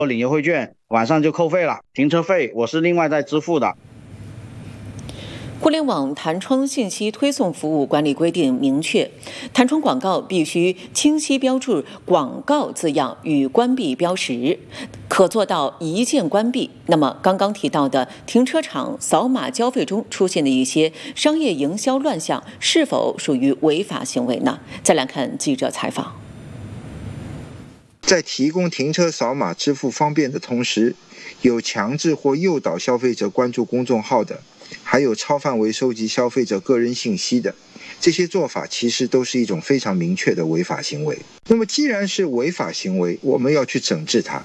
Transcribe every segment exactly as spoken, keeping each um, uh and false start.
领优惠券，晚上就扣费了，停车费我是另外再支付的。 互联网弹窗信息推送服务管理规定明确，弹窗广告必须清晰标注广告字样与关闭标识，可做到一键关闭。那么刚刚提到的停车场扫码交费中出现的一些商业营销乱象，是否属于违法行为呢？再来看记者采访。 在提供停车扫码支付方便的同时，有强制或诱导消费者关注公众号的，还有超范围收集消费者个人信息的，这些做法其实都是一种非常明确的违法行为。那么既然是违法行为，我们要去整治它。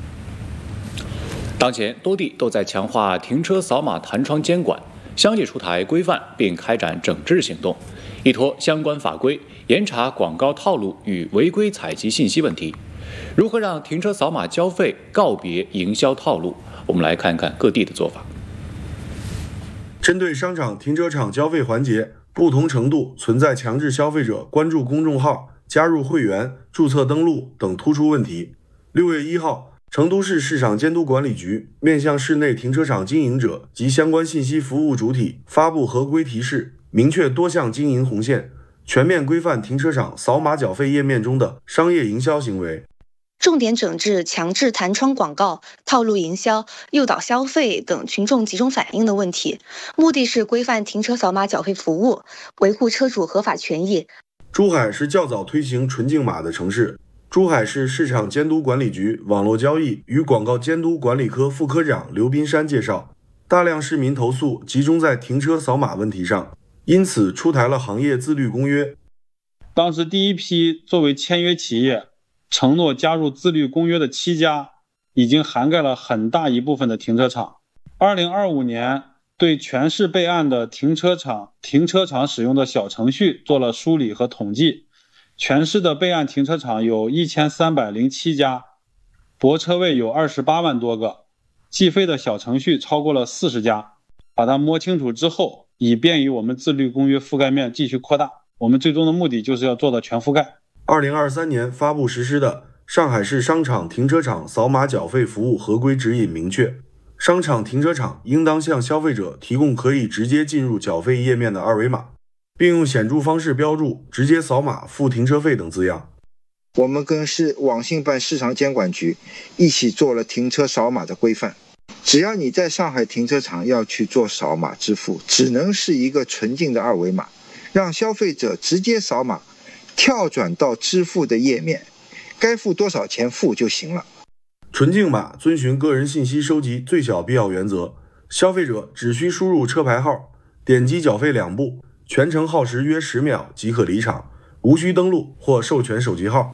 当前多地都在强化停车扫码弹窗监管，相继出台规范并开展整治行动，依托相关法规严查广告套路与违规采集信息问题。如何让停车扫码交费告别营销套路？我们来看看各地的做法。 针对商场停车场交费环节不同程度存在强制消费者关注公众号、加入会员、注册登录等突出问题，六月一号，成都市市场监督管理局面向市内停车场经营者及相关信息服务主体发布合规提示，明确多项经营红线，全面规范停车场扫码缴费页面中的商业营销行为。 重点整治强制弹窗广告、套路营销、诱导消费等群众集中反映的问题，目的是规范停车扫码缴费服务，维护车主合法权益。 珠海是较早推行纯净码的城市。珠海市市场监督管理局网络交易与广告监督管理科副科长刘斌山介绍，大量市民投诉集中在停车扫码问题上，因此出台了行业自律公约。 当时第一批作为签约企业承诺加入自律公约的七家，已经涵盖了很大一部分的停车场。二零二五年对全市备案的停车场停车场使用的小程序做了梳理和统计，全市的备案停车场有一千三百零七家，泊车位有二十八万多个，计费的小程序超过了四十家。把它摸清楚之后，以便于我们自律公约覆盖面继续扩大。我们最终的目的就是要做到全覆盖。 二零二三年发布实施的上海市商场停车场扫码缴费服务合规指引明确，商场停车场应当向消费者提供可以直接进入缴费页面的二维码，并用显著方式标注直接扫码付停车费等字样。 我们跟市网信办市场监管局一起做了停车扫码的规范，只要你在上海停车场要去做扫码支付，只能是一个纯净的二维码，让消费者直接扫码跳转到支付的页面，该付多少钱付就行了。 纯净码遵循个人信息收集最小必要原则，消费者只需输入车牌号，点击缴费两步，全程耗时约十秒即可离场，无需登录或授权手机号。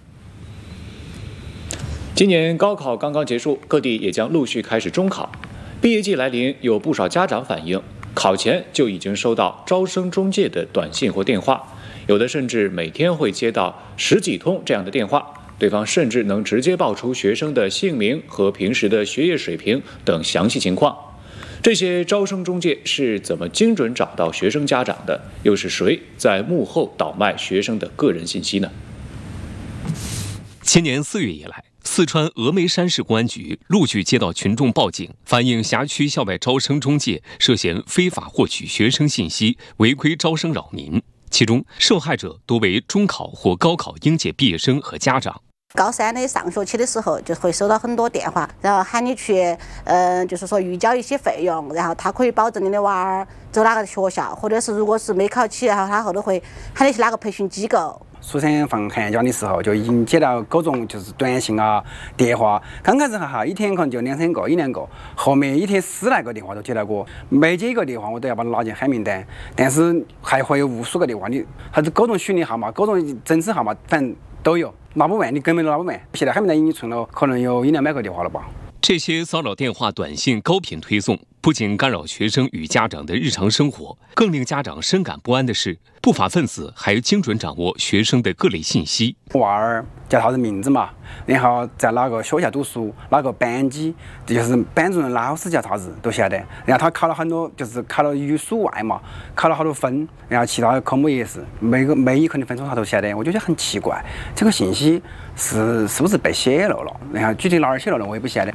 今年高考刚刚结束，各地也将陆续开始中考。毕业季来临，有不少家长反映，考前就已经收到招生中介的短信或电话，有的甚至每天会接到十几通这样的电话，对方甚至能直接报出学生的姓名和平时的学业水平等详细情况。这些招生中介是怎么精准找到学生家长的？又是谁在幕后倒卖学生的个人信息呢？ 今年四月以来，四川峨眉山市公安局陆续接到群众报警，反映辖区校外招生中介涉嫌非法获取学生信息，违规招生扰民。其中，受害者多为中考或高考应届毕业生和家长。 高三的上学期的时候，就会收到很多电话，然后喊你去，嗯、呃，就是说预交一些费用，然后他可以保证你的娃儿走哪个学校，或者是如果是没考起，然后他后头会喊你去哪个培训机构。 暑天放寒假的时候，就已经接到各种就是短信啊、电话。刚开始哈哈，一天可能就两三个、一两个，后面一天十来个电话都接到过。每接一个电话，我都要把它拉进黑名单。但是还会有无数个电话，你还是各种虚拟号码、各种真实号码，反正都有。拉不完，你根本都拉不完。现在黑名单已经存了，可能有一两百个电话了吧。 这些骚扰电话、短信高频推送， 不仅干扰学生与家长的日常生活，更令家长深感不安的是，不法分子还精准掌握学生的各类信息。 娃儿叫啥子名字嘛，然后在哪个学校读书，哪个班级，就是班主任老师叫啥子都晓得。然后他考了很多，就是考了语数外嘛，考了好多分，然后其他的科目也是，每个每一科的分数他都晓得。我就觉得很奇怪，这个信息是是不是被泄露了？然后具体哪儿泄露了我也不晓得。